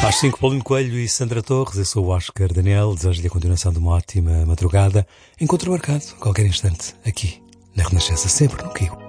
Às 5, Paulinho Coelho e Sandra Torres, eu sou o Oscar Daniel, desejo-lhe a continuação de uma ótima madrugada. Encontro marcado, a qualquer instante, aqui, na Renascença, sempre no Quio.